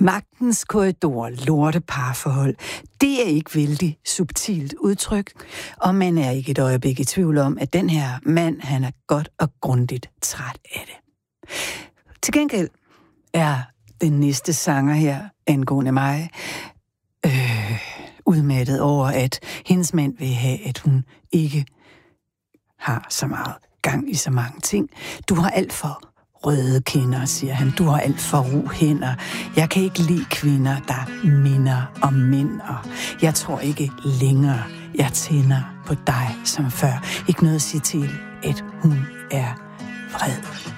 Magtens korridor, lorteparforhold, det er ikke vældig subtilt udtrykt, og man er ikke et øjeblik i tvivl om, at den her mand, han er godt og grundigt træt af det. Til gengæld er den næste sanger her, angående mig, udmattet over, at hendes mand vil have, at hun ikke har så meget gang i så mange ting. Du har alt for røde kinder, siger han. Du har alt for ro hænder. Jeg kan ikke lide kvinder, der minder om mænd, og jeg tror ikke længere, jeg tænder på dig som før. Ikke noget at sige til, at hun er vred.